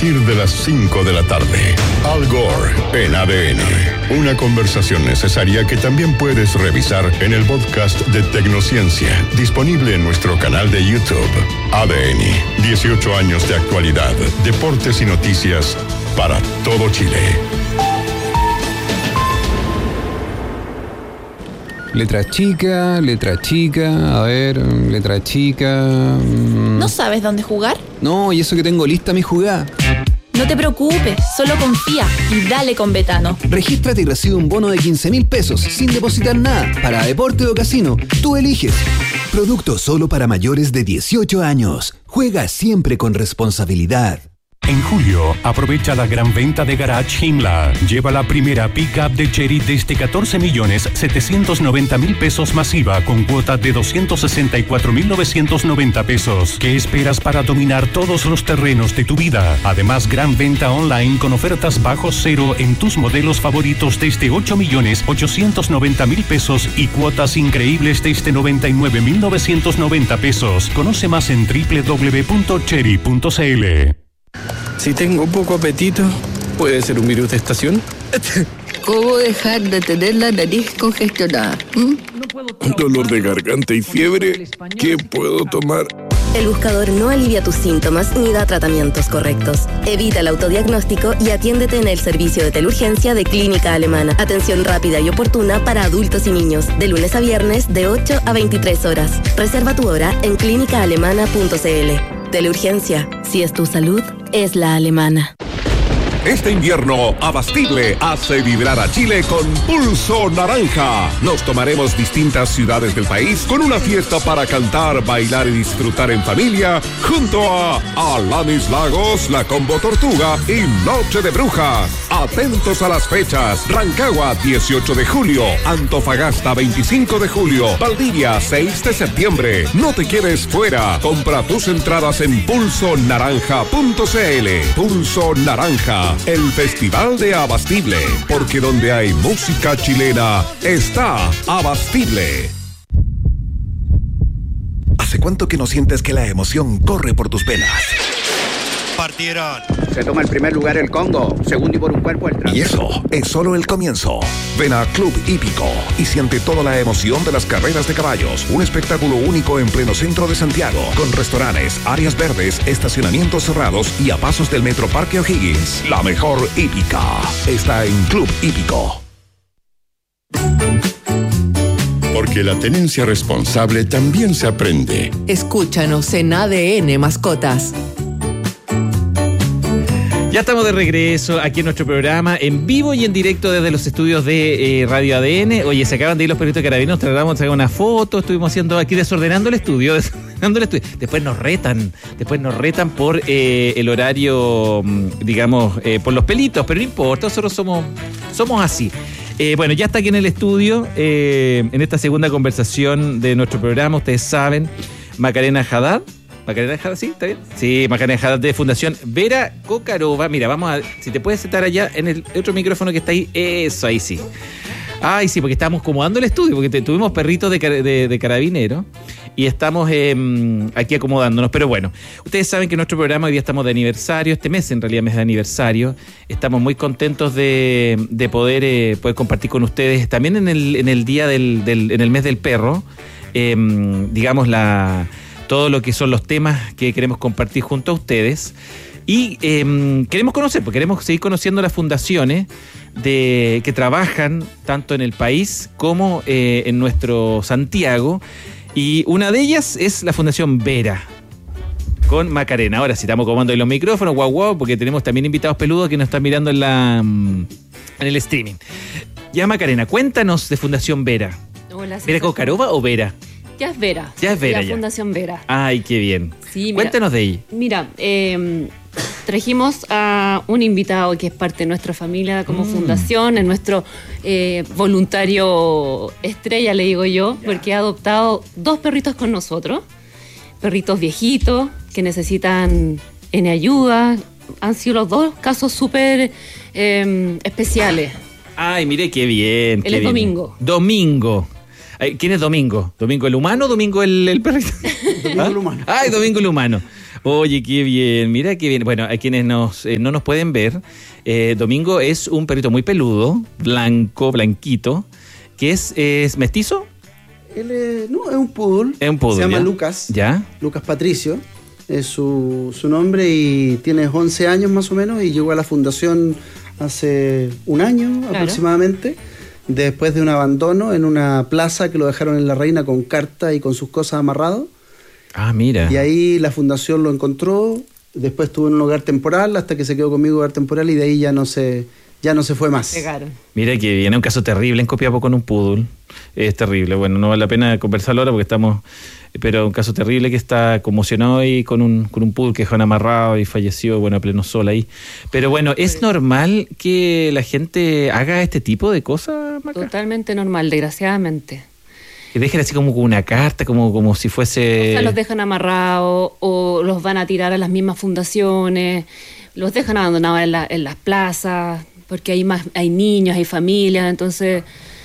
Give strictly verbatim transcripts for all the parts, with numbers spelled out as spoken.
partir de las cinco de la tarde. Al Gore en A D N. Una conversación necesaria que también puedes revisar en el podcast de Tecnociencia, disponible en nuestro canal de YouTube. A D N, dieciocho años de actualidad, deportes y noticias para todo Chile. Letra chica, letra chica, a ver, letra chica... Mmm. ¿No sabes dónde jugar? No, y eso que tengo lista mi jugada. No te preocupes, solo confía y dale con Betano. Regístrate y recibe un bono de quince mil pesos sin depositar nada para deporte o casino. Tú eliges. Producto solo para mayores de dieciocho años. Juega siempre con responsabilidad. En julio, aprovecha la gran venta de Garage Himla. Lleva la primera pick-up de Chery desde catorce millones setecientos noventa mil pesos masiva con cuota de doscientos sesenta y cuatro mil novecientos noventa pesos. ¿Qué esperas para dominar todos los terrenos de tu vida? Además, gran venta online con ofertas bajo cero en tus modelos favoritos desde ocho millones ochocientos noventa mil pesos y cuotas increíbles desde noventa y nueve mil novecientos noventa pesos. Conoce más en doble u doble u doble u punto chery punto c l. Si tengo poco apetito, ¿puede ser un virus de estación? ¿Cómo dejar de tener la nariz congestionada? ¿Mm? Dolor de garganta y fiebre. ¿Qué puedo tomar? El buscador no alivia tus síntomas ni da tratamientos correctos. Evita el autodiagnóstico y atiéndete en el servicio de teleurgencia de Clínica Alemana. Atención rápida y oportuna para adultos y niños, de lunes a viernes de ocho a veintitrés horas. Reserva tu hora en clínica alemana punto c l. Teleurgencia, si es tu salud, es la alemana. Este invierno, Abastible hace vibrar a Chile con Pulso Naranja. Nos tomaremos distintas ciudades del país con una fiesta para cantar, bailar y disfrutar en familia junto a Alanis Lagos, La Combo Tortuga y Noche de Brujas. Atentos a las fechas. Rancagua, dieciocho de julio. Antofagasta, veinticinco de julio. Valdivia, seis de septiembre. No te quedes fuera. Compra tus entradas en pulso naranja punto c l. Pulso Naranja, el festival de Abastible, porque donde hay música chilena está Abastible. ¿Hace cuánto que no sientes que la emoción corre por tus venas? Partieron. Se toma el primer lugar el Congo, segundo y por un cuerpo el Y eso es solo el comienzo. Ven a Club Hípico y siente toda la emoción de las carreras de caballos. Un espectáculo único en pleno centro de Santiago, con restaurantes, áreas verdes, estacionamientos cerrados y a pasos del Metro Parque O'Higgins. La mejor hípica está en Club Hípico. Porque la tenencia responsable también se aprende. Escúchanos en A D N Mascotas. Ya estamos de regreso aquí en nuestro programa, en vivo y en directo desde los estudios de eh, Radio A D N. Oye, se acaban de ir los perritos de Carabineros, tratamos de sacar una foto, estuvimos haciendo aquí desordenando el estudio, desordenando el estudio. Después nos retan, después nos retan por eh, el horario, digamos, eh, por los pelitos, pero no importa, nosotros somos, somos así. Eh, bueno, ya está aquí en el estudio, eh, en esta segunda conversación de nuestro programa, ustedes saben, Macarena Haddad. Macarena Haddad, ¿sí? ¿Está bien? Sí, Macarena Haddad de Fundación Vera Cocarova. Mira, vamos a... Si te puedes sentar allá en el otro micrófono que está ahí. Eso, ahí sí. Ay, sí, porque estábamos acomodando el estudio, porque te, tuvimos perritos de, de, de carabinero y estamos eh, aquí acomodándonos. Pero bueno, ustedes saben que en nuestro programa hoy día estamos de aniversario, este mes en realidad mes de aniversario. Estamos muy contentos de, de poder, eh, poder compartir con ustedes también en el, en el día del, del, en el mes del perro, eh, digamos, la, todo lo que son los temas que queremos compartir junto a ustedes. Y eh, queremos conocer, porque queremos seguir conociendo las fundaciones de, que trabajan tanto en el país como eh, en nuestro Santiago. Y una de ellas es la Fundación Vera, con Macarena. Ahora sí, estamos comando ahí los micrófonos, guau guau, porque tenemos también invitados peludos que nos están mirando en, la, en el streaming. Ya, Macarena, cuéntanos de Fundación Vera. Hola, ¿Vera Cocarova o Vera? Ya es Vera. Ya es Vera. La ya. Fundación Vera. Ay, qué bien. Sí, mira, cuéntanos de ella. Mira, eh, trajimos a un invitado que es parte de nuestra familia como mm. fundación, es nuestro eh, voluntario estrella, le digo yo, porque ha adoptado dos perritos con nosotros, perritos viejitos que necesitan N ayuda. Han sido los dos casos súper eh, especiales. Ay, mire qué bien. Él qué es bien. Domingo. Domingo. ¿Quién es Domingo? ¿Domingo el humano o Domingo el, el perrito? Domingo ¿Ah? el humano. Ay, Domingo el humano. Oye, qué bien, mira qué bien. Bueno, a quienes nos, eh, no nos pueden ver, eh, Domingo es un perrito muy peludo, blanco, blanquito, que es, es mestizo. Él es, no, es un poodle. Es un poodle. Se llama ¿ya? Lucas. ¿Ya? Lucas Patricio. Es su, su nombre y tiene once años más o menos y llegó a la fundación hace un año claro. aproximadamente, después de un abandono en una plaza que lo dejaron en La Reina con carta y con sus cosas amarrado. Ah, mira. Y ahí la fundación lo encontró, después estuvo en un hogar temporal hasta que se quedó conmigo en hogar temporal y de ahí ya no se, ya no se fue más. Pegaron. Mira que viene un caso terrible en Copiapó con un poodle. Es terrible. Bueno, no vale la pena conversarlo ahora porque estamos... Pero un caso terrible que está conmocionado ahí con un, con un poodle que dejaron amarrado y falleció, bueno, a pleno sol ahí. Pero bueno, ¿es normal que la gente haga este tipo de cosas, Maca? Totalmente normal, desgraciadamente. Que dejen así como con una carta, como, como si fuese... O sea, los dejan amarrados o los van a tirar a las mismas fundaciones, los dejan abandonados en, la, en las plazas, porque hay, más, hay niños, hay familias, entonces...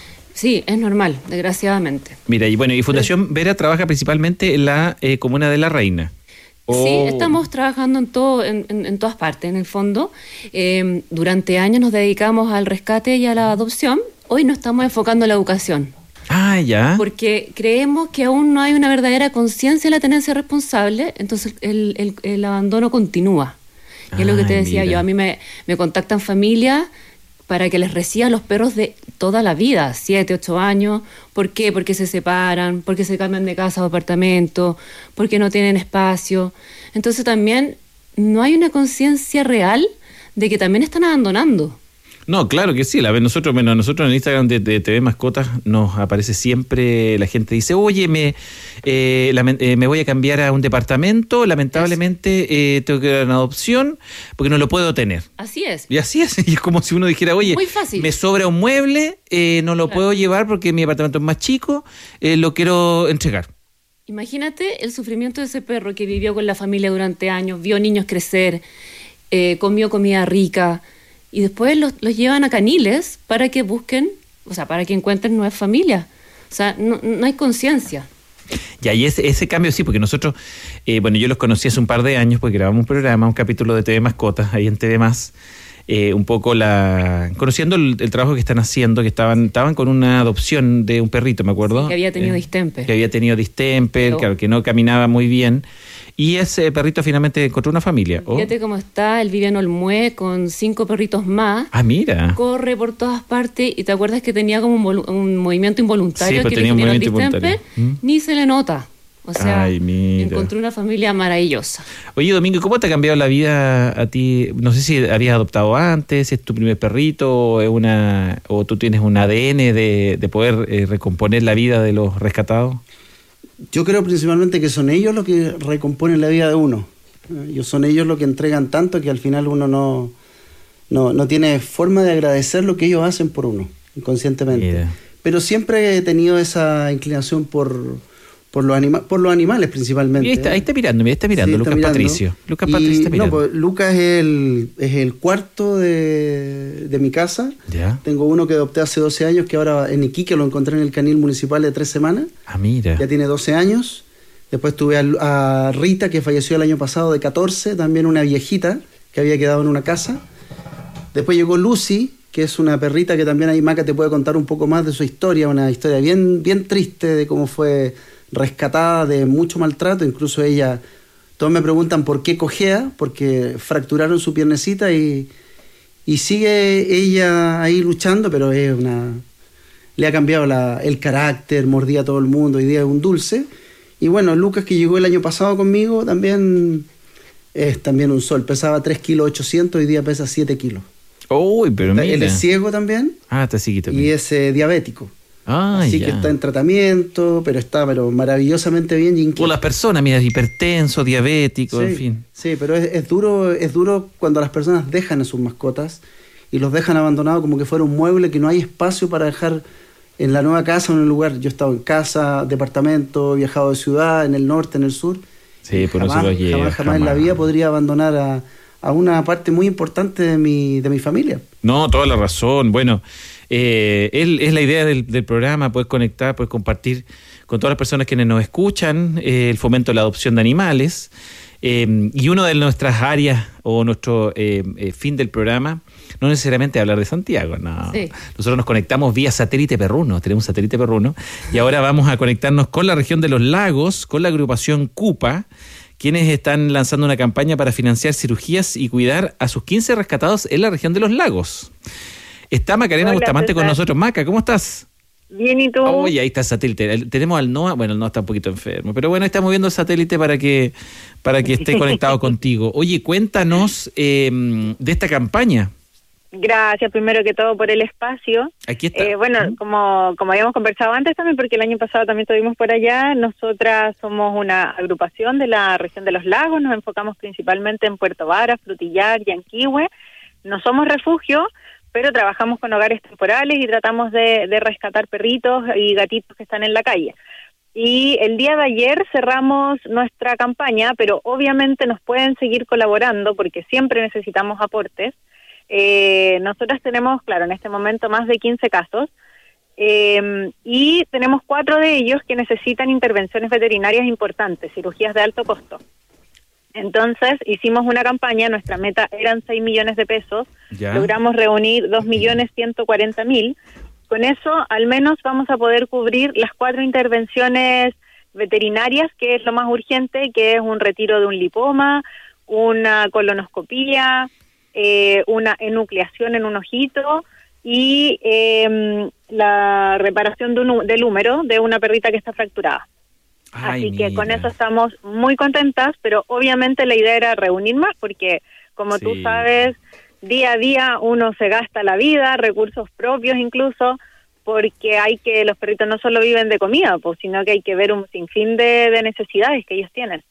Sí, es normal, desgraciadamente. Mira, y bueno, y Fundación Vera trabaja principalmente en la eh, comuna de La Reina. Oh. Sí, estamos trabajando en todo, en, en, en todas partes, en el fondo. Eh, durante años nos dedicamos al rescate y a la adopción. Hoy nos estamos enfocando en la educación. Ah, ya. Porque creemos que aún no hay una verdadera conciencia de la tenencia responsable, entonces el, el, el abandono continúa. Y Ay, es lo que te decía mira. yo, a mí me, me contactan familias para que les reciban los perros de toda la vida, siete, ocho años. ¿Por qué? Porque se separan, porque se cambian de casa o apartamento, porque no tienen espacio. Entonces también no hay una conciencia real de que también están abandonando. No, claro que sí. La nosotros, bueno, nosotros en el Instagram de, de T V Mascotas nos aparece siempre, la gente dice, oye, me, eh, la, eh, me voy a cambiar a un departamento, lamentablemente eh, tengo que dar una adopción porque no lo puedo tener. Así es. Y así es. Y es como si uno dijera, oye, me sobra un mueble, eh, no lo claro. puedo llevar porque mi apartamento es más chico, eh, lo quiero entregar. Imagínate el sufrimiento de ese perro que vivió con la familia durante años, vio niños crecer, eh, comió comida rica, y después los, los llevan a caniles para que busquen, o sea, para que encuentren nuevas familias. O sea, no, no hay conciencia. Ya, y ese, ese cambio sí, porque nosotros, eh, bueno, yo los conocí hace un par de años porque grabamos un programa, un capítulo de T V Mascotas, ahí en T V Más, eh, un poco la conociendo el, el trabajo que están haciendo, que estaban estaban con una adopción de un perrito, me acuerdo. Sí, que había tenido eh, distemper. Que había tenido distemper, Pero... claro, que no caminaba muy bien. Y ese perrito finalmente encontró una familia. Fíjate oh. cómo está, él vive en Olmué con cinco perritos más. Ah, mira. Corre por todas partes y te acuerdas que tenía como un, volu- un movimiento involuntario sí, pues que tenía le un genera movimiento el distemper, ¿Mm? ni se le nota. O sea, Ay, mira. encontró una familia maravillosa. Oye, Domingo, ¿cómo te ha cambiado la vida a ti? No sé si habías adoptado antes, si es tu primer perrito o, es una, o tú tienes un A D N de, de poder eh, recomponer la vida de los rescatados. Yo creo principalmente que son ellos los que recomponen la vida de uno. Ellos son ellos los que entregan tanto que al final uno no, no, no tiene forma de agradecer lo que ellos hacen por uno, inconscientemente. Yeah. Pero siempre he tenido esa inclinación por, por, los, anima- por los animales principalmente. Ahí está, ahí está mirando, ahí está mirando, sí, Lucas está mirando. Patricio. Lucas y, Patricio está mirando. No, pues, Lucas es el, es el cuarto de, de mi casa. Yeah. Tengo uno que adopté hace doce años, que ahora en Iquique lo encontré en el canil municipal de tres semanas. Ah, mira. Ya tiene doce años. Después tuve a, a Rita, que falleció el año pasado, de catorce, también una viejita que había quedado en una casa. Después llegó Lucy, que es una perrita que también ahí Maca te puede contar un poco más de su historia, una historia bien, bien triste de cómo fue rescatada de mucho maltrato. Incluso ella, todos me preguntan por qué cojea, porque fracturaron su piernecita y, y sigue ella ahí luchando, pero es una, le ha cambiado la, el carácter, mordía a todo el mundo, hoy día es un dulce. Y bueno, Lucas, que llegó el año pasado conmigo, también es también un sol. Pesaba tres kilos ochocientos, hoy día pesa siete kilos. Uy, pero mira. Él es ciego también. Ah, está ciego también. Y es eh, diabético. Ah, Así ya. que está en tratamiento, pero está pero maravillosamente bien. Y o las personas, mira, hipertenso, diabético, sí, en fin. Sí, pero es, es duro es duro cuando las personas dejan a sus mascotas y los dejan abandonados como que fuera un mueble, que no hay espacio para dejar en la nueva casa o en el lugar. Yo he estado en casa, departamento, he viajado de ciudad, en el norte, en el sur. Sí, por jamás, eso lo llevo, jamás, jamás en la vida podría abandonar a, a una parte muy importante de mi, de mi familia. No, toda la razón. Bueno, eh, es, es la idea del, del programa, poder conectar, poder compartir con todas las personas quienes nos escuchan, eh, el fomento de la adopción de animales. Eh, y una de nuestras áreas o nuestro eh, eh, fin del programa, no necesariamente hablar de Santiago, no. Sí. Nosotros nos conectamos vía satélite perruno, tenemos satélite perruno, y ahora vamos a conectarnos con la región de los lagos, con la agrupación CUPA, quienes están lanzando una campaña para financiar cirugías y cuidar a sus quince rescatados en la región de los lagos. Está Macarena Hola, Bustamante César. Con nosotros. Maca, ¿cómo estás? Bien, ¿y tú? Oye, ahí está el satélite. Tenemos al NOAA, bueno, el NOAA está un poquito enfermo, pero bueno, estamos viendo el satélite para que para que esté conectado contigo. Oye, cuéntanos eh, de esta campaña. Gracias, primero que todo, por el espacio. Aquí está. Eh, bueno, ¿Mm? como como habíamos conversado antes también, porque el año pasado también estuvimos por allá, nosotras somos una agrupación de la región de los lagos, nos enfocamos principalmente en Puerto Varas, Frutillar, Yanquihue. No somos refugio, pero trabajamos con hogares temporales y tratamos de, de rescatar perritos y gatitos que están en la calle. Y el día de ayer cerramos nuestra campaña, pero obviamente nos pueden seguir colaborando porque siempre necesitamos aportes. Eh, nosotras tenemos, claro, en este momento más de quince casos eh, y tenemos cuatro de ellos que necesitan intervenciones veterinarias importantes, cirugías de alto costo. Entonces hicimos una campaña, nuestra meta eran seis millones de pesos, ¿ya? Logramos reunir dos millones ciento cuarenta mil. Con eso al menos vamos a poder cubrir las cuatro intervenciones veterinarias, que es lo más urgente, que es un retiro de un lipoma, una colonoscopía, eh, una enucleación en un ojito y eh, la reparación de un, del húmero de una perrita que está fracturada. Ay, Así mira. que con eso estamos muy contentas, pero obviamente la idea era reunir más porque, como sí. tú sabes, día a día uno se gasta la vida, recursos propios incluso, porque hay que, los perritos no solo viven de comida, pues, sino que hay que ver un sinfín de, de necesidades que ellos tienen.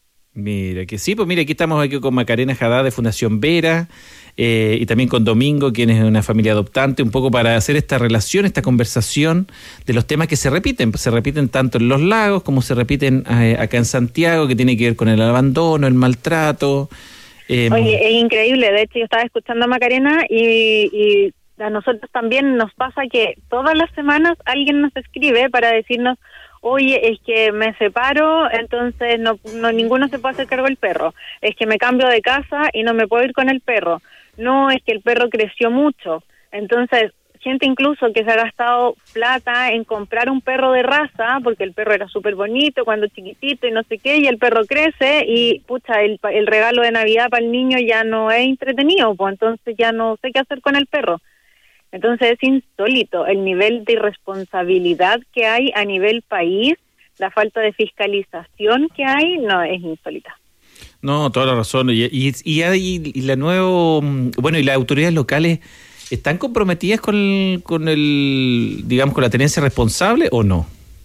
Mira, que sí, pues mira, aquí estamos aquí con Macarena Haddad de Fundación Vera eh, y también con Domingo, quien es una familia adoptante, un poco para hacer esta relación, esta conversación de los temas que se repiten, se repiten tanto en los lagos como se repiten eh, acá en Santiago, que tiene que ver con el abandono, el maltrato. Eh, Oye, es increíble, de hecho yo estaba escuchando a Macarena y, y a nosotros también nos pasa que todas las semanas alguien nos escribe para decirnos: oye, es que me separo, entonces no, no ninguno se puede hacer cargo del perro. Es que me cambio de casa y no me puedo ir con el perro. No, es que el perro creció mucho. Entonces, gente incluso que se ha gastado plata en comprar un perro de raza, porque el perro era súper bonito cuando chiquitito y no sé qué, y el perro crece y, pucha, el, el regalo de Navidad para el niño ya no es entretenido, pues entonces ya no sé qué hacer con el perro. Entonces es insólito el nivel de irresponsabilidad que hay a nivel país, la falta de fiscalización que hay, no, es insólita. No, toda la razón. Y, y, y, hay, y la nuevo, bueno, y las autoridades locales están comprometidas con el, con el, digamos, con la tenencia responsable o no?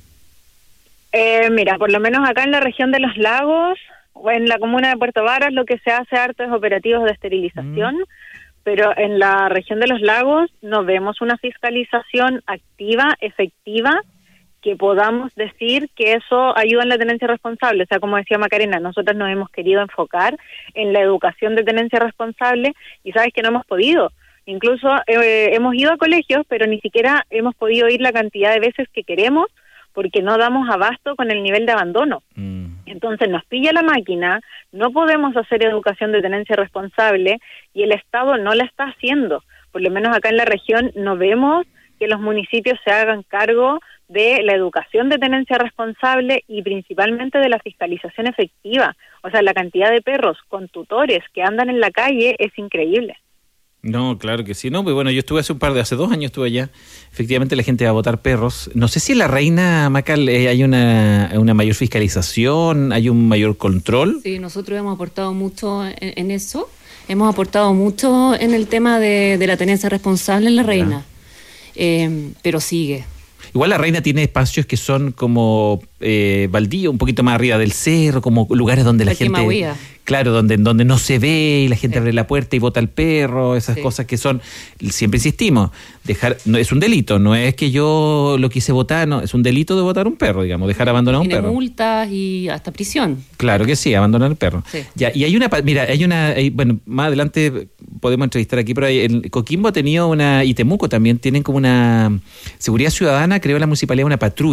Eh, mira, por lo menos acá en la región de los lagos o en la comuna de Puerto Varas lo que se hace harto es operativos de esterilización. Mm. Pero en la región de los lagos no vemos una fiscalización activa, efectiva, que podamos decir que eso ayuda en la tenencia responsable. O sea, como decía Macarena, nosotros nos hemos querido enfocar en la educación de tenencia responsable y sabes que no hemos podido. Incluso eh, hemos ido a colegios, pero ni siquiera hemos podido ir la cantidad de veces que queremos porque no damos abasto con el nivel de abandono. Mm. Entonces nos pilla la máquina, no podemos hacer educación de tenencia responsable y el Estado no la está haciendo. Por lo menos acá en la región no vemos que los municipios se hagan cargo de la educación de tenencia responsable y principalmente de la fiscalización efectiva. O sea, la cantidad de perros con tutores que andan en la calle es increíble. No, claro que sí. No, pues bueno, yo estuve hace un par de, hace dos años estuve allá. Efectivamente la gente va a botar perros. No sé si en la Reina, Macal, eh, hay una, una mayor fiscalización, hay un mayor control. Sí, nosotros hemos aportado mucho en, en eso. Hemos aportado mucho en el tema de, de la tenencia responsable en la Reina. Eh, pero sigue. Igual la Reina tiene espacios que son como eh, baldío, un poquito más arriba del cerro, como lugares donde la, la gente... Quemahuía. Claro, donde, donde no se ve y la gente sí. abre la puerta y bota al perro, esas sí. cosas que son, siempre insistimos, dejar, no es un delito, no es que yo lo quise botar, no, es un delito de botar un perro, digamos, dejar abandonado un perro. Tiene multas y hasta prisión. Claro que sí, abandonar el perro. Sí. Ya, y hay una, mira, hay una, hay, bueno, más adelante podemos entrevistar aquí, pero hay, el Coquimbo ha tenido una, y Temuco también tienen como una seguridad ciudadana, creo la municipalidad, una patrulla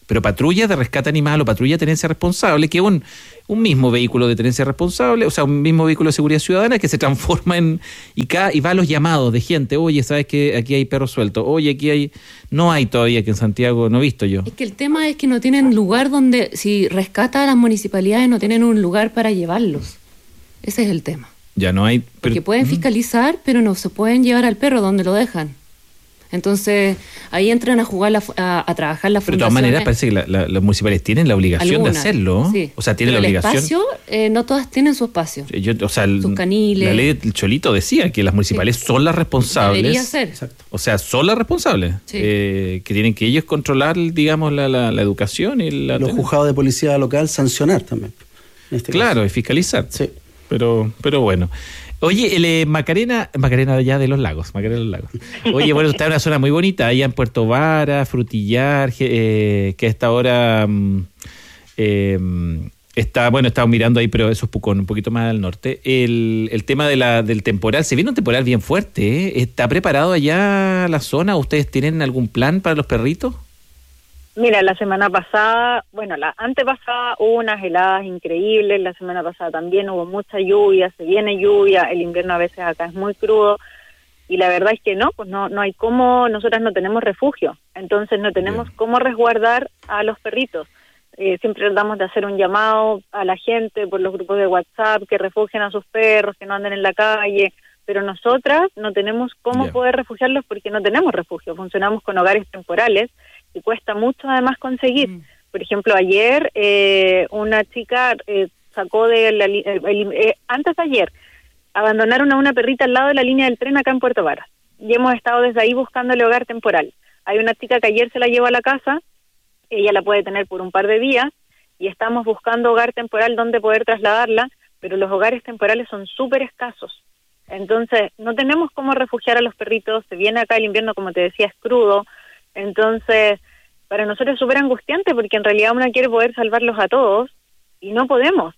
Pero patrulla de rescate animal o patrulla de tenencia responsable, que es un, un mismo vehículo de tenencia responsable, o sea, un mismo vehículo de seguridad ciudadana que se transforma en... Y, cada, y va a los llamados de gente, oye, ¿sabes que aquí hay perros sueltos? Oye, aquí hay... No hay todavía, que en Santiago no he visto yo. Es que el tema es que no tienen lugar donde... Si rescata a las municipalidades, no tienen un lugar para llevarlos. Ese es el tema. Ya no hay... Pero, Porque pueden fiscalizar, pero no se pueden llevar al perro donde lo dejan. Entonces, ahí entran a jugar, la, a, a trabajar las fundaciones. Pero de todas maneras parece que la, la, los municipales tienen la obligación Algunas, de hacerlo. Sí. O sea, tienen Pero la el obligación. espacio, eh, no todas tienen su espacio. Yo, o sea, el, sus caniles. La ley del Cholito decía que las municipales sí. son las responsables. Debería ser. Exacto. O sea, son las responsables. Sí. Eh, que tienen que ellos controlar, digamos, la, la, la educación y la... Los juzgados de policía local sancionar también. En este claro, caso. y fiscalizar. Sí. Pero, pero bueno. Oye, el, eh, Macarena, Macarena allá de los lagos, Macarena de los lagos. Oye, bueno, está en una zona muy bonita, allá en Puerto Vara, Frutillar, eh, que a esta hora eh, está, bueno, estamos mirando ahí, pero eso es Pucón, un poquito más al norte. El, el tema de la, del temporal, se viene un temporal bien fuerte, ¿eh? ¿Está preparado allá la zona? ¿Ustedes tienen algún plan para los perritos? Mira, la semana pasada, bueno, la antepasada hubo unas heladas increíbles, la semana pasada también hubo mucha lluvia, se viene lluvia, el invierno a veces acá es muy crudo, y la verdad es que no, pues no no hay cómo, nosotras no tenemos refugio, entonces no tenemos Bien. cómo resguardar a los perritos. Eh, siempre tratamos de hacer un llamado a la gente por los grupos de WhatsApp, que refugien a sus perros, que no anden en la calle, pero nosotras no tenemos cómo yeah. poder refugiarlos porque no tenemos refugio, funcionamos con hogares temporales, y cuesta mucho además conseguir. Mm. Por ejemplo, ayer eh, una chica eh, sacó de la el, el, eh, antes de ayer abandonaron a una perrita al lado de la línea del tren acá en Puerto Varas y hemos estado desde ahí buscándole hogar temporal. Hay una chica que ayer se la llevó a la casa, ella la puede tener por un par de días y estamos buscando hogar temporal donde poder trasladarla, pero los hogares temporales son súper escasos. Entonces no tenemos cómo refugiar a los perritos, se viene acá el invierno, como te decía, es crudo. Entonces, para nosotros es súper angustiante porque en realidad uno quiere poder salvarlos a todos y no podemos.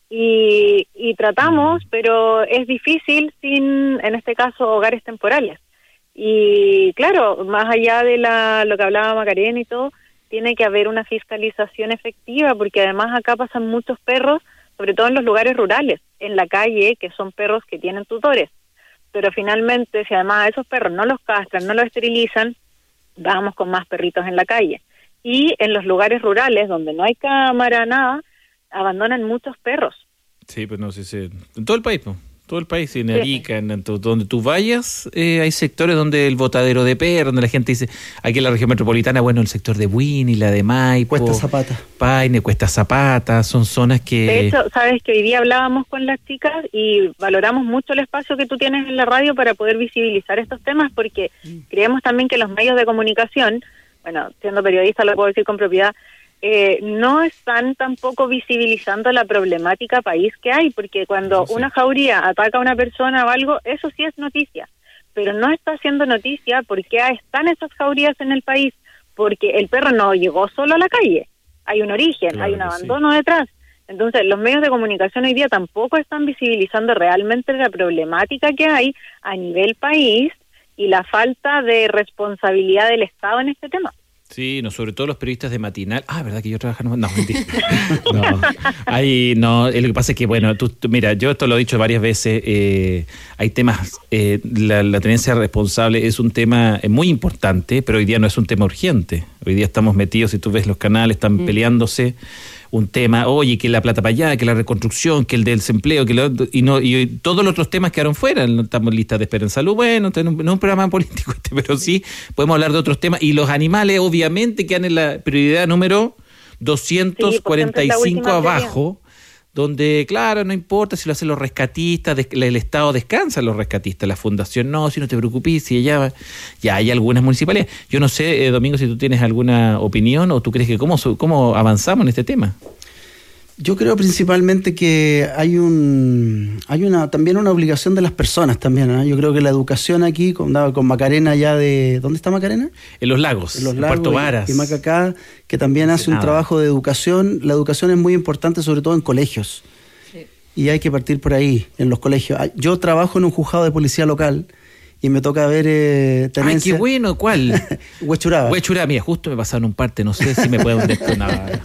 Y, y tratamos, pero es difícil sin, en este caso, hogares temporales. Y claro, más allá de la, lo que hablaba Macarena y todo, tiene que haber una fiscalización efectiva porque además acá pasan muchos perros, sobre todo en los lugares rurales, en la calle, que son perros que tienen tutores. Pero finalmente, si además a esos perros no los castran, no los esterilizan, vamos con más perritos en la calle. Y en los lugares rurales, donde no hay cámara, nada, abandonan muchos perros. Sí, pues no sé, sí, sí. En todo el país, ¿no? Todo el país, en Arica, en, en donde tú vayas, eh, hay sectores donde el botadero de perros, donde la gente dice, aquí en la región metropolitana, bueno, el sector de Buini, la de Maipo, Cuesta Zapata, Paine, Cuesta Zapata, son zonas que... De hecho, sabes que hoy día hablábamos con las chicas y valoramos mucho el espacio que tú tienes en la radio para poder visibilizar estos temas, porque mm. creemos también que los medios de comunicación, bueno, siendo periodista lo puedo decir con propiedad, Eh, no están tampoco visibilizando la problemática país que hay, porque cuando sí. una jauría ataca a una persona o algo, eso sí es noticia, pero no está haciendo noticia porque están esas jaurías en el país, porque el perro no llegó solo a la calle, hay un origen, claro hay un abandono sí. detrás. Entonces los medios de comunicación hoy día tampoco están visibilizando realmente la problemática que hay a nivel país y la falta de responsabilidad del Estado en este tema. Sí, no, sobre todo los periodistas de matinal. Ah, ¿verdad que yo trabajo? No, no mentira. No, hay, no, lo que pasa es que, bueno, tú, tú, mira, yo esto lo he dicho varias veces, eh, hay temas, eh, la, la tenencia responsable es un tema muy importante, pero hoy día no es un tema urgente. Hoy día estamos metidos, si tú ves los canales, están mm. peleándose un tema, oye, que la plata para allá, que la reconstrucción, que el del desempleo, que lo, y no y todos los otros temas quedaron fuera. No estamos en lista de espera en salud, bueno, no es un programa político este, pero sí podemos hablar de otros temas. Y los animales, obviamente, quedan en la prioridad número doscientos cuarenta y cinco sí, abajo, donde, claro, no importa si lo hacen los rescatistas, el Estado descansa en los rescatistas, la fundación no, si no te preocupes, si ya, ya hay algunas municipalidades. Yo no sé, eh, Domingo, si tú tienes alguna opinión o tú crees que cómo, cómo avanzamos en este tema. Yo creo principalmente que hay un hay una también una obligación de las personas también, ¿eh? Yo creo que la educación aquí, con, con Macarena ya de... ¿Dónde está Macarena? En Los Lagos, en, los lagos, en Puerto Varas. Y, y Macacá, que también hace un trabajo de educación. La educación es muy importante, sobre todo en colegios. Sí. Y hay que partir por ahí, en los colegios. Yo trabajo en un juzgado de policía local y me toca ver eh, tenencia. Ay, qué bueno, ¿cuál? Huechuraba. Huechuraba, mira, justo me pasaron un parte, no sé si me pueden destronar.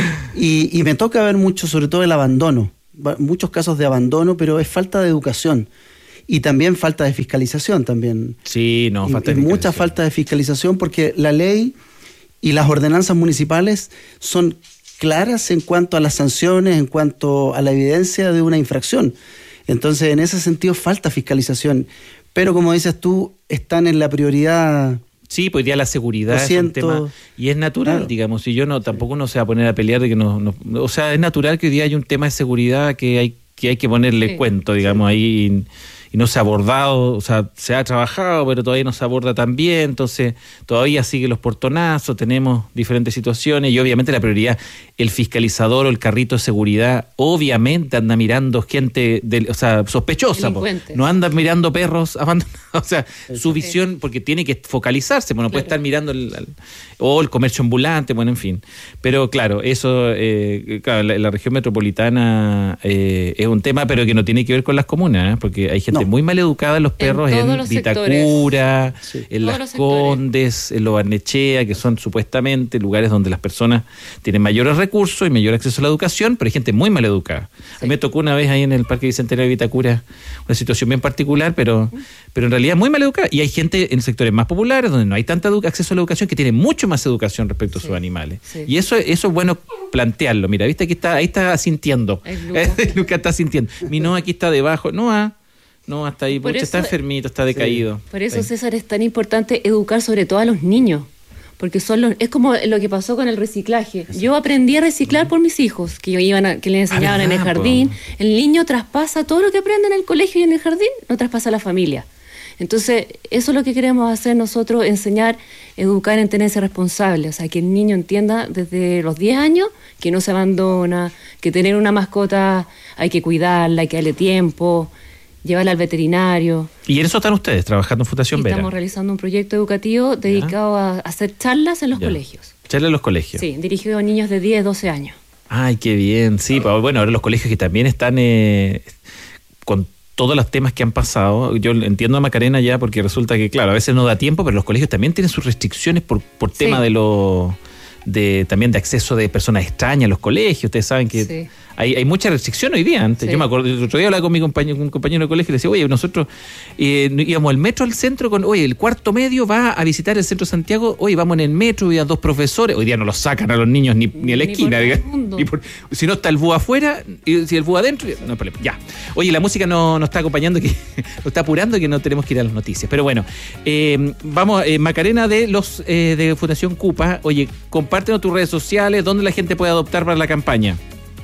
y, y me toca ver mucho, sobre todo el abandono, muchos casos de abandono, pero es falta de educación. Y también falta de fiscalización también. Sí, no, y, falta de y mucha falta de fiscalización porque la ley y las ordenanzas municipales son claras en cuanto a las sanciones, en cuanto a la evidencia de una infracción. Entonces, en ese sentido, falta fiscalización. Pero, como dices tú, están en la prioridad... Sí, pues ya la seguridad es un tema, y es natural, claro. digamos, y yo no, tampoco uno se va a poner a pelear de que no, no, o sea, es natural que hoy día hay un tema de seguridad que hay que hay que ponerle sí. cuento, digamos, sí. ahí y, y no se ha abordado, o sea, se ha trabajado, pero todavía no se aborda tan bien, entonces todavía siguen los portonazos, tenemos diferentes situaciones y obviamente la prioridad, el fiscalizador o el carrito de seguridad, obviamente anda mirando gente, de, o sea, sospechosa, po, no anda mirando perros abandonados, o sea, sí. su visión, porque tiene que focalizarse, bueno, claro. puede estar mirando el, el, o el comercio ambulante, bueno, en fin, pero claro, eso, eh, claro, la, la región metropolitana eh, es un tema, pero que no tiene que ver con las comunas, ¿eh? Porque hay gente no. muy mal educada en los perros, en, en Vitacura, sí. en todos Las Condes, en Lo Barnechea, que son supuestamente lugares donde las personas tienen mayores recursos y mayor acceso a la educación, pero hay gente muy mal educada. Sí. A mí me tocó una vez ahí en el Parque Bicentenario de Vitacura una situación bien particular, pero, pero en realidad muy mal educada. Y hay gente en sectores más populares donde no hay tanta edu- acceso a la educación que tiene mucho más educación respecto sí. a sus animales. Sí. Y eso, eso es bueno plantearlo. Mira, viste, aquí está, ahí está sintiendo. Luca. Luca está sintiendo. Mi no aquí está debajo. No, ah. No, hasta ahí, porque está enfermito, está decaído. Sí. Por eso, sí. César, es tan importante educar sobre todo a los niños, porque son los, es como lo que pasó con el reciclaje. Yo aprendí a reciclar por mis hijos, que iban a, que les enseñaban ah, en el jardín. Po. El niño traspasa todo lo que aprende en el colegio y en el jardín, no traspasa a la familia. Entonces, eso es lo que queremos hacer nosotros, enseñar, educar en tenencia responsable, o sea, que el niño entienda desde los diez años que no se abandona, que tener una mascota hay que cuidarla, hay que darle tiempo, llevarla al veterinario. Y en eso están ustedes, trabajando en Fundación y Vera. Estamos realizando un proyecto educativo dedicado ¿Ya? a hacer charlas en los ¿Ya? colegios. Charlas en los colegios. Sí, dirigido a niños de diez, doce años. Ay, qué bien. Sí, bueno, ahora los colegios que también están eh, con todos los temas que han pasado. Yo entiendo a Macarena ya porque resulta que, claro, a veces no da tiempo, pero los colegios también tienen sus restricciones por, por tema sí. de lo... de también de acceso de personas extrañas a los colegios. Ustedes saben que sí. hay, hay mucha restricción hoy día. Antes, sí. yo me acuerdo, el otro día hablaba con mi compañero, con un compañero de colegio y le decía, oye, nosotros eh, íbamos al metro al centro con, oye, el cuarto medio va a visitar el centro de Santiago, oye, vamos en el metro, y a dos profesores, hoy día no los sacan a los niños ni, ni a la ni esquina, por por, si no está el búho afuera, y si el búho adentro, no hay problema. Ya. Oye, la música no nos está acompañando, que nos está apurando, que no tenemos que ir a las noticias. Pero bueno, eh, vamos, eh, Macarena de los eh, de Fundación Cupa, oye, compártenos tus redes sociales, ¿dónde la gente puede adoptar para la campaña?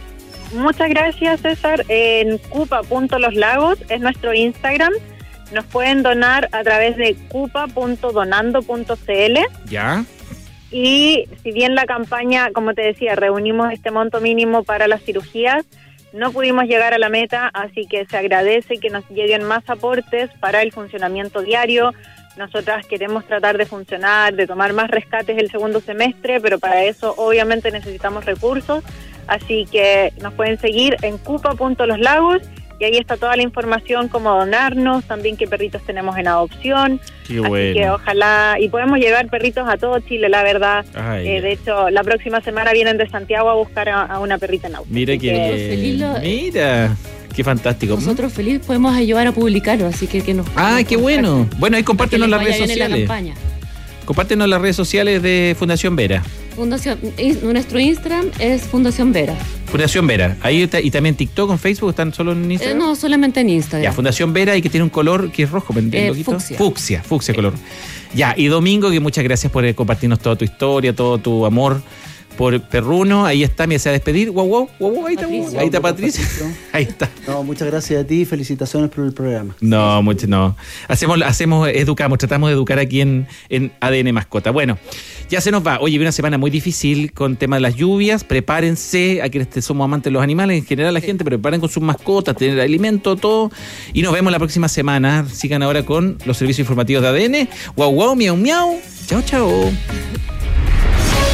Muchas gracias, César. En cupa punto los lagos es nuestro Instagram. Nos pueden donar a través de cupa punto donando punto c l. Ya. Y si bien la campaña, como te decía, reunimos este monto mínimo para las cirugías, no pudimos llegar a la meta, así que se agradece que nos lleguen más aportes para el funcionamiento diario. Nosotras queremos tratar de funcionar, de tomar más rescates el segundo semestre, pero para eso obviamente necesitamos recursos, así que nos pueden seguir en cupa punto los lagos y ahí está toda la información, cómo donarnos, también qué perritos tenemos en adopción. Qué bueno. Así que ojalá, y podemos llevar perritos a todo Chile, la verdad. Eh, de hecho, la próxima semana vienen de Santiago a buscar a, a una perrita en adopción. Mira que, que feliz lo, mira. Qué fantástico. Nosotros feliz podemos ayudar a publicarlo, así que que nos... Ah, qué bueno. Bueno, ahí compártenos las redes sociales. La compártenos las redes sociales de Fundación Vera. Fundación, nuestro Instagram es Fundación Vera. Fundación Vera. Ahí está, y también TikTok, en Facebook, ¿están solo en Instagram? Eh, no, solamente en Instagram. Ya, Fundación Vera, y que tiene un color que es rojo, ¿me entiendes? Eh, fucsia. Fucsia, fucsia color. Ya, y Domingo, que muchas gracias por compartirnos toda tu historia, todo tu amor por Perruno. Ahí está, me desea despedir. Guau, guau, guau, ahí está, Patricia. Ahí está Patricia. Ahí está. No, muchas gracias a ti, felicitaciones por el programa. No, mucho, no. Hacemos, hacemos, educamos, tratamos de educar aquí en, en A D N Mascota. Bueno, ya se nos va. Oye, una semana muy difícil con tema de las lluvias. Prepárense, a quienes somos amantes de los animales, en general la gente, pero preparen con sus mascotas, tener alimento, todo. Y nos vemos la próxima semana. Sigan ahora con los servicios informativos de A D N. Guau, guau, miau, miau. Chao, chao.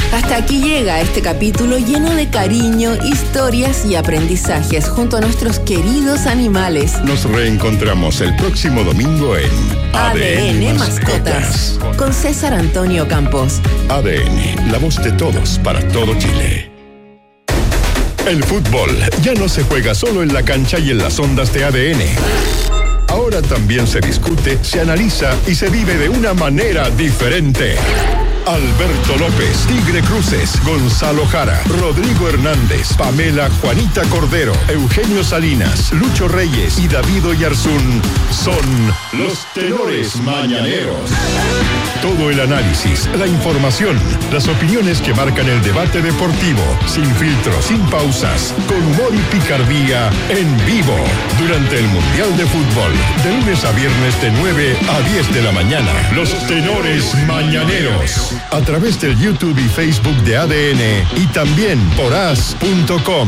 Hasta aquí llega este capítulo lleno de cariño, historias y aprendizajes junto a nuestros queridos animales. Nos reencontramos el próximo domingo en A D N Mascotas con César Antonio Campos. A D N, la voz de todos para todo Chile. El fútbol ya no se juega solo en la cancha y en las ondas de A D N. Ahora también se discute, se analiza y se vive de una manera diferente. Alberto López, Tigre Cruces, Gonzalo Jara, Rodrigo Hernández, Pamela Juanita Cordero, Eugenio Salinas, Lucho Reyes y David Oyarzún son los tenores mañaneros. Todo el análisis, la información, las opiniones que marcan el debate deportivo, sin filtros, sin pausas, con humor y picardía, en vivo, durante el Mundial de Fútbol, de lunes a viernes de nueve a diez de la mañana. Los tenores mañaneros. A través del YouTube y Facebook de A D N y también por as punto com.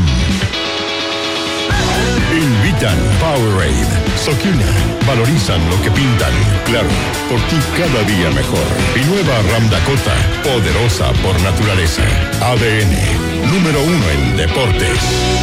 Invitan Powerade, Socuna, valorizan lo que pintan. Claro, por ti cada día mejor. Y nueva Ram Dakota, poderosa por naturaleza. A D N, número uno en deportes.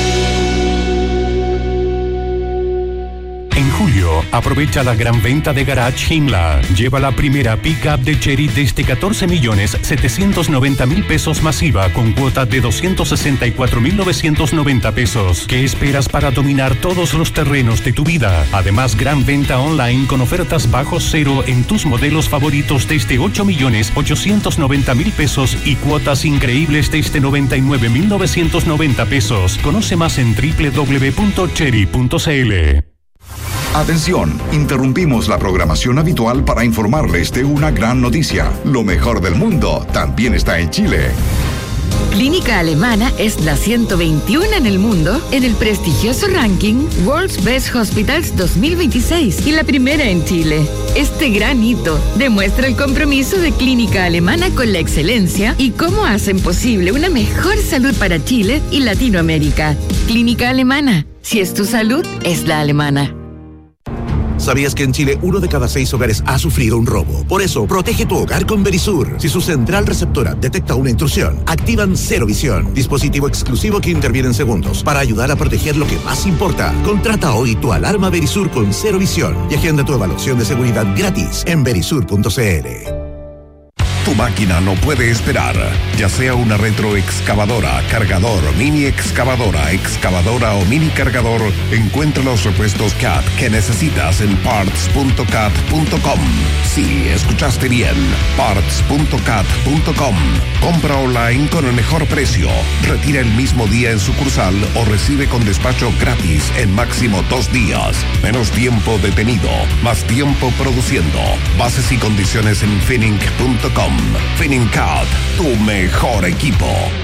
En julio, aprovecha la gran venta de Garage Himla. Lleva la primera pick-up de Chery desde catorce millones setecientos noventa mil pesos masiva con cuota de doscientos sesenta y cuatro mil novecientos noventa pesos. ¿Qué esperas para dominar todos los terrenos de tu vida? Además, gran venta online con ofertas bajo cero en tus modelos favoritos desde ocho millones ochocientos noventa mil pesos y cuotas increíbles desde noventa y nueve mil novecientos noventa pesos. Conoce más en doble u doble u doble u punto chery punto c l. Atención, interrumpimos la programación habitual para informarles de una gran noticia. Lo mejor del mundo también está en Chile. Clínica Alemana es la ciento veintiuno en el mundo en el prestigioso ranking World's Best Hospitals dos mil veintiséis y la primera en Chile. Este gran hito demuestra el compromiso de Clínica Alemana con la excelencia y cómo hacen posible una mejor salud para Chile y Latinoamérica. Clínica Alemana, si es tu salud, es la alemana. ¿Sabías que en Chile uno de cada seis hogares ha sufrido un robo? Por eso, protege tu hogar con Verisur. Si su central receptora detecta una intrusión, activan Cero Visión, dispositivo exclusivo que interviene en segundos para ayudar a proteger lo que más importa. Contrata hoy tu alarma Verisur con Cero Visión y agenda tu evaluación de seguridad gratis en verisur punto c l. Tu máquina no puede esperar, ya sea una retroexcavadora, cargador, mini excavadora, excavadora o mini cargador, encuentra los repuestos C A T que necesitas en parts punto cat punto com. Sí, escuchaste bien, parts punto cat punto com. Compra online con el mejor precio, retira el mismo día en sucursal o recibe con despacho gratis en máximo dos días. Menos tiempo detenido, más tiempo produciendo. Bases y condiciones en finning punto com. Finningcat, tu mejor equipo.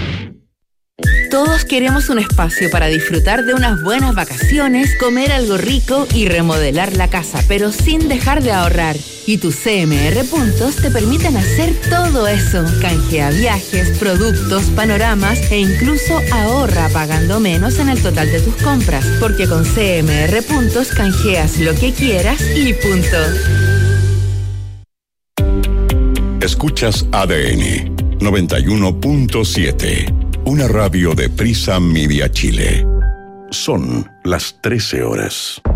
Todos queremos un espacio para disfrutar de unas buenas vacaciones, comer algo rico y remodelar la casa, pero sin dejar de ahorrar. Y tus C M R puntos te permiten hacer todo eso. Canjea viajes, productos, panoramas e incluso ahorra pagando menos en el total de tus compras, porque con C M R puntos canjeas lo que quieras y punto. Escuchas A D N noventa y uno punto siete, una radio de Prisa Media Chile. Son las trece horas.